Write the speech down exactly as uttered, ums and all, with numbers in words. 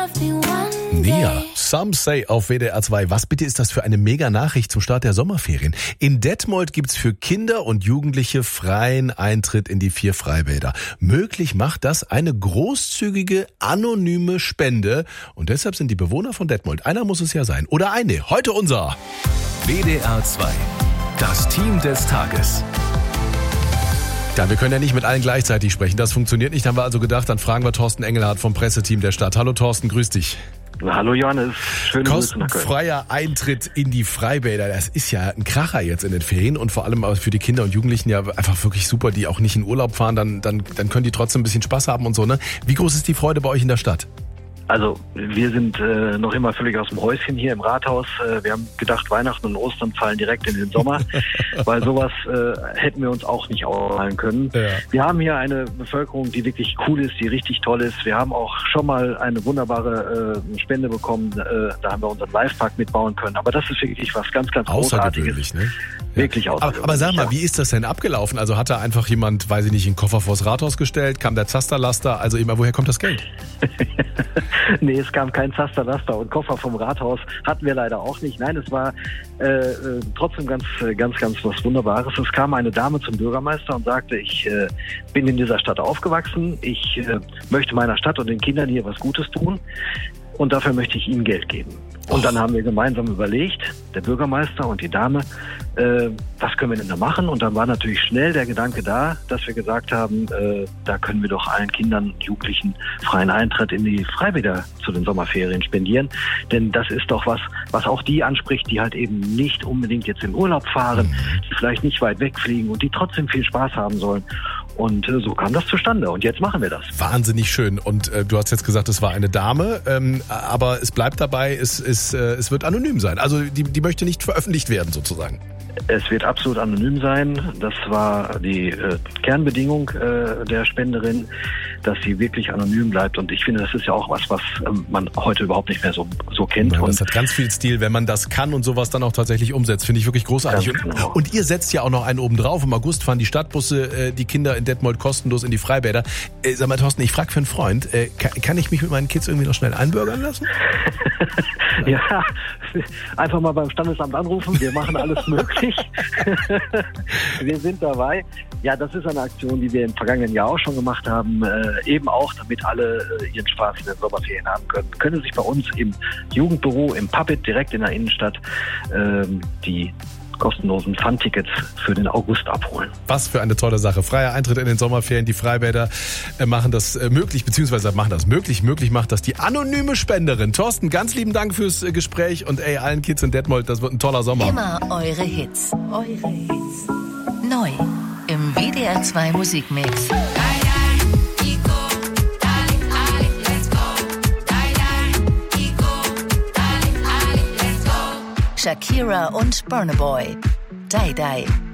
Nia, Some Say auf W D R zwei. Was bitte ist das für eine Mega-Nachricht zum Start der Sommerferien? In Detmold gibt's für Kinder und Jugendliche freien Eintritt in die vier Freibäder. Möglich macht das eine großzügige, anonyme Spende. Und deshalb sind die Bewohner von Detmold, einer muss es ja sein, oder eine, heute unser W D R zwei, das Team des Tages. Ja, wir können ja nicht mit allen gleichzeitig sprechen. Das funktioniert nicht. Haben wir also gedacht, dann fragen wir Thorsten Engelhardt vom Presseteam der Stadt. Hallo Thorsten, grüß dich. Hallo Johannes, schöne Grüße nach Köln. Kostenfreier Eintritt in die Freibäder, das ist ja ein Kracher jetzt in den Ferien und vor allem für die Kinder und Jugendlichen ja einfach wirklich super, die auch nicht in Urlaub fahren, dann, dann, dann können die trotzdem ein bisschen Spaß haben und so, ne? Wie groß ist die Freude bei euch in der Stadt? Also wir sind äh, noch immer völlig aus dem Häuschen hier im Rathaus. Äh, wir haben gedacht, Weihnachten und Ostern fallen direkt in den Sommer, weil sowas äh, hätten wir uns auch nicht ausmalen können. Ja. Wir haben hier eine Bevölkerung, die wirklich cool ist, die richtig toll ist. Wir haben auch schon mal eine wunderbare äh, Spende bekommen. Äh, da haben wir unseren Livepark mitbauen können. Aber das ist wirklich was ganz, ganz Großartiges. Ne? Wirklich ja. außergewöhnlich. Aber, aber sag mal, ja. Wie ist das denn abgelaufen? Also hat da einfach jemand, weiß ich nicht, einen Koffer vors Rathaus gestellt? Kam der Zasterlaster? Also immer, woher kommt das Geld? Nee, es kam kein Zasterlaster und Koffer vom Rathaus hatten wir leider auch nicht. Nein, es war äh, trotzdem ganz, ganz, ganz was Wunderbares. Es kam eine Dame zum Bürgermeister und sagte, ich äh, bin in dieser Stadt aufgewachsen, ich äh, möchte meiner Stadt und den Kindern hier was Gutes tun und dafür möchte ich ihnen Geld geben. Und dann haben wir gemeinsam überlegt, der Bürgermeister und die Dame, äh, was können wir denn da machen? Und dann war natürlich schnell der Gedanke da, dass wir gesagt haben, äh, da können wir doch allen Kindern und Jugendlichen freien Eintritt in die Freibäder zu den Sommerferien spendieren. Denn das ist doch was, was auch die anspricht, die halt eben nicht unbedingt jetzt in Urlaub fahren, die vielleicht nicht weit wegfliegen und die trotzdem viel Spaß haben sollen. Und äh, so kam das zustande. Und jetzt machen wir das. Wahnsinnig schön. Und äh, du hast jetzt gesagt, es war eine Dame, ähm, aber es bleibt dabei, es, es, äh, es wird anonym sein. Also die, die möchte nicht veröffentlicht werden sozusagen. Es wird absolut anonym sein. Das war die äh, Kernbedingung äh, der Spenderin, dass sie wirklich anonym bleibt. Und ich finde, das ist ja auch was, was ähm, man heute überhaupt nicht mehr so, so kennt. Nein, das hat ganz viel Stil, wenn man das kann und sowas dann auch tatsächlich umsetzt. Finde ich wirklich großartig. Und, genau. und ihr setzt ja auch noch einen oben drauf. Im August fahren die Stadtbusse äh, die Kinder in Detmold kostenlos in die Freibäder. Äh, sag mal, Thorsten, ich frage für einen Freund, äh, kann, kann ich mich mit meinen Kids irgendwie noch schnell einbürgern lassen? Ja, einfach mal beim Standesamt anrufen. Wir machen alles möglich. Wir sind dabei. Ja, das ist eine Aktion, die wir im vergangenen Jahr auch schon gemacht haben. Äh, eben auch, damit alle äh, ihren Spaß in den Sommerferien haben können. Können sich bei uns im Jugendbüro, im Puppet direkt in der Innenstadt äh, die kostenlosen Fun-Tickets für den August abholen. Was für eine tolle Sache. Freier Eintritt in den Sommerferien. Die Freibäder machen das möglich, beziehungsweise machen das möglich. Möglich macht das die anonyme Spenderin. Thorsten, ganz lieben Dank fürs Gespräch und ey, allen Kids in Detmold, das wird ein toller Sommer. Immer eure Hits. Eure Hits. Neu im W D R zwei Musikmix. Shakira und Burna Boy. Die Die.